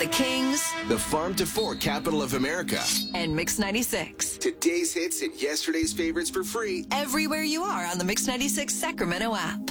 the Kings, the farm to fork capital of America. and Mix 96. Today's hits and yesterday's favorites for free. Everywhere you are on the Mix 96 Sacramento app.